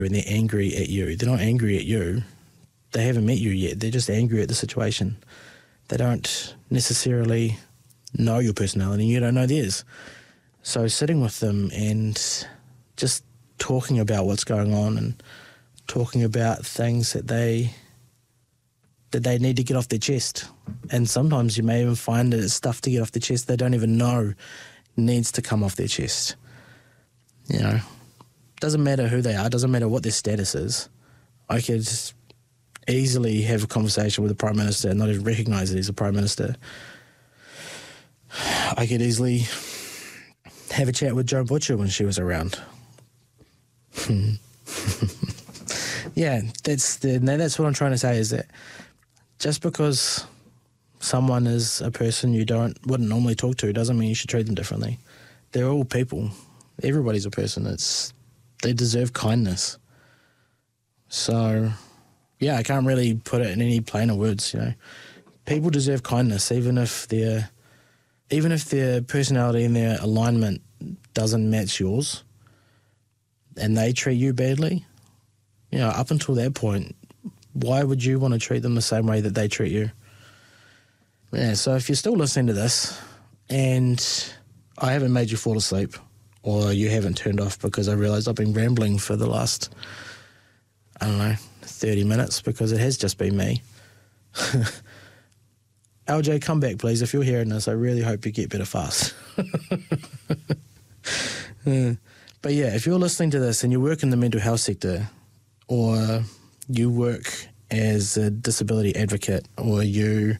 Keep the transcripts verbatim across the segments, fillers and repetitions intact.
and they're angry at you. They're not angry at you. They haven't met you yet. They're just angry at the situation. They don't necessarily know your personality, and you don't know theirs. So sitting with them and just talking about what's going on and talking about things that they that they need to get off their chest. And sometimes you may even find that it's stuff to get off their chest they don't even know needs to come off their chest. You know, doesn't matter who they are, doesn't matter what their status is. I could easily have a conversation with the Prime Minister and not even recognise that he's a Prime Minister. I could easily have a chat with Joan Butcher when she was around. Yeah, that's the, that's what I'm trying to say, is that just because someone is a person you don't wouldn't normally talk to doesn't mean you should treat them differently. They're all people. Everybody's a person. It's they deserve kindness. So, yeah, I can't really put it in any plainer words. You know, people deserve kindness, even if their even if their personality and their alignment doesn't match yours, and they treat you badly. You know, up until that point, why would you want to treat them the same way that they treat you? Yeah, so if you're still listening to this and I haven't made you fall asleep, or you haven't turned off because I realised I've been rambling for the last, I don't know, thirty minutes, because it has just been me. L J, come back, please. If you're hearing this, I really hope you get better fast. uh, but yeah, if you're listening to this and you work in the mental health sector, or you work as a disability advocate, or you,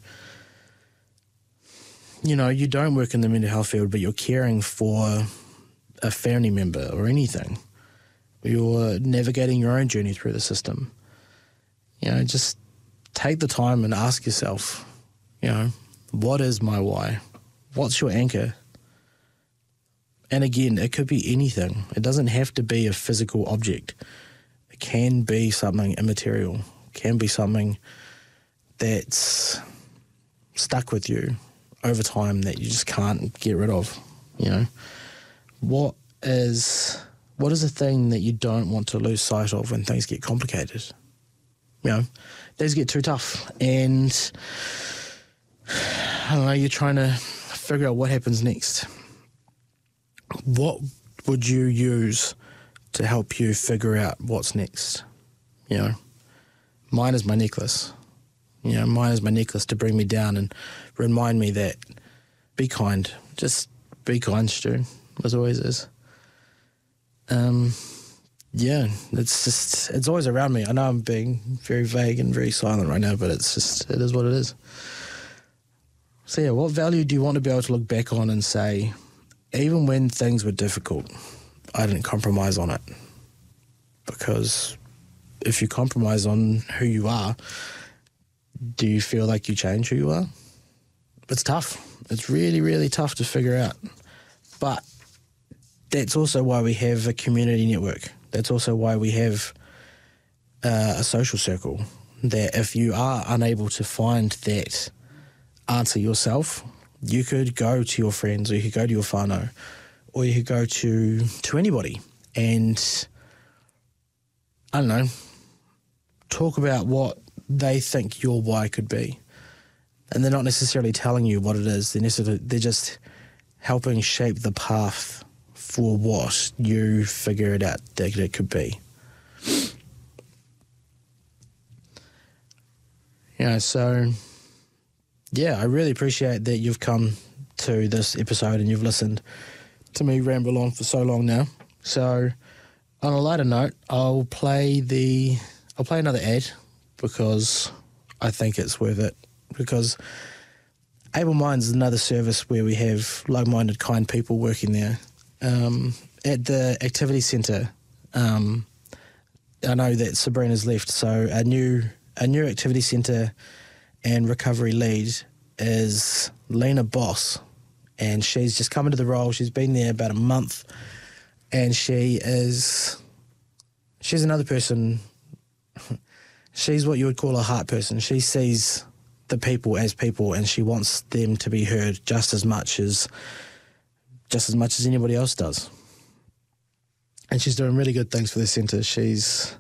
you know, you don't work in the mental health field, but you're caring for a family member or anything, you're navigating your own journey through the system, you know, just take the time and ask yourself, you know, what is my why? What's your anchor? And again, it could be anything. It doesn't have to be a physical object. It can be something immaterial. It can be something that's stuck with you over time that you just can't get rid of, you know. What is what is a thing that you don't want to lose sight of when things get complicated? You know, things get too tough, and I don't know, you're trying to figure out what happens next. What would you use to help you figure out what's next? You know, mine is my necklace. You know, mine is my necklace to bring me down and remind me that be kind. Just be kind, Stu, as always is. Um, yeah, it's just, it's always around me. I know I'm being very vague and very silent right now, but it's just, it is what it is. So yeah, what value do you want to be able to look back on and say, even when things were difficult, I didn't compromise on it? Because if you compromise on who you are, do you feel like you change who you are? It's tough. It's really, really tough to figure out. But that's also why we have a community network. That's also why we have uh, a social circle. That if you are unable to find that answer yourself, you could go to your friends, or you could go to your whānau, or you could go to, to anybody and, I don't know, talk about what they think your why could be. And they're not necessarily telling you what it is. They're, necessarily, they're just helping shape the path for what you figure it out that it could be. You know, so, yeah, I really appreciate that you've come to this episode and you've listened to me ramble on for so long now. So, on a lighter note, I'll play the I'll play another ad because I think it's worth it. Because Able Minds is another service where we have like-minded, kind people working there. Um, at the activity centre, um, I know that Sabrina's left, so our new our new activity centre and recovery lead is Lena Boss, and she's just come into the role. She's been there about a month, and she is she's another person. She's what you would call a heart person. She sees the people as people, and she wants them to be heard just as much as just as much as anybody else does. and she's doing really good things for the centre. She's